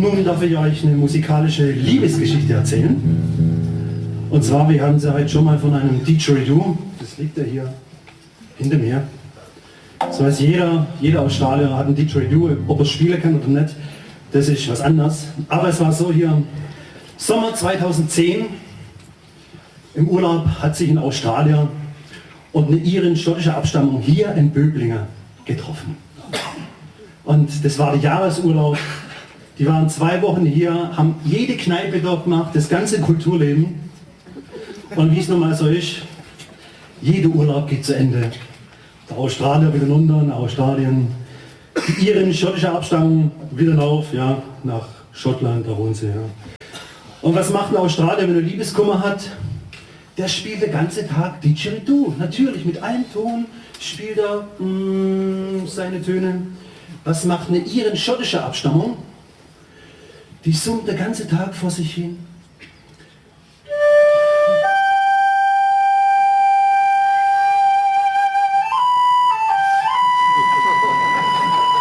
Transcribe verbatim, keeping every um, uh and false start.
nun darf ich euch eine musikalische Liebesgeschichte erzählen. Und zwar, wir haben sie heute schon mal von einem Didgeridoo, das liegt ja hier hinter mir. Das weiß jeder, jeder Australier hat ein Didgeridoo, ob er es spielen kann oder nicht, das ist was anderes. Aber es war so hier, Sommer zweitausendzehn, im Urlaub hat sich ein Australier und eine Irin schottischer Abstammung hier in Böblinger getroffen. Und das war der Jahresurlaub. Die waren zwei Wochen hier, haben jede Kneipe dort gemacht, das ganze Kulturleben. Und wie es nun mal so ist, jeder Urlaub geht zu Ende. Der Australier wieder runter nach Australien. Die Iren schottischer Abstammung wieder rauf, ja, nach Schottland, da wohnen sie. Ja. Und was macht ein Australier, wenn er Liebeskummer hat? Der spielt den ganzen Tag Didgeridoo. Natürlich, mit einem Ton spielt er mm, seine Töne. Was macht eine Iren schottischer Abstammung? Die summt den ganzen Tag vor sich hin.